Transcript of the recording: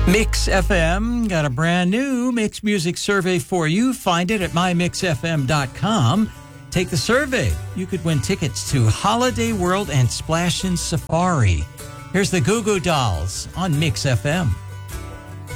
Mix FM got a brand new Mix Music survey for you. Find it at mymixfm.com. Take the survey. You could win tickets to Holiday World and Splashin' Safari. Here's the Goo Goo Dolls on Mix FM.